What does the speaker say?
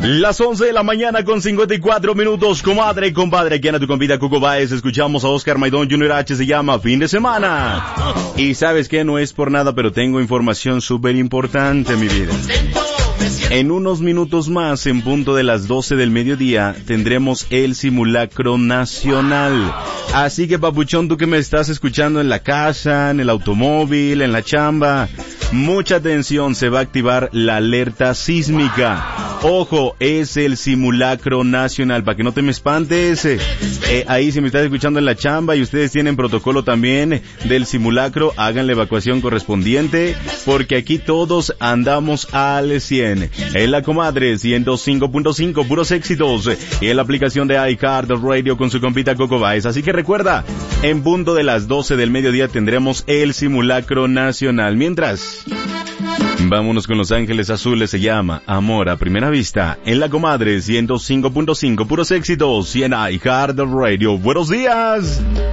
Las 11 de la mañana con 54 minutos, comadre y compadre, aquí en tu compita Cuco Baez, escuchamos a Oscar Maidón Junior H, se llama Fin de Semana. Y sabes que no es por nada, pero tengo información súper importante, mi vida. En unos minutos más, en punto de las 12 del mediodía, tendremos el simulacro nacional. Así que, papuchón, tú que me estás escuchando en la casa, en el automóvil, en la chamba, mucha atención, se va a activar la alerta sísmica. Ojo, es el simulacro nacional, para que no te me espantes. Ahí si me estás escuchando en la chamba y ustedes tienen protocolo también del simulacro, hagan la evacuación correspondiente, porque aquí todos andamos al 100. En la comadre 105.5, puros éxitos. Y en la aplicación de iHeartRadio con su compita Coco Baez. Así que recuerda, en punto de las 12 del mediodía tendremos el simulacro nacional. Mientras, vámonos con Los Ángeles Azules, se llama Amor a Primera Vista. En la comadre 105.5, puros éxitos. Y en iHeartRadio. Buenos días.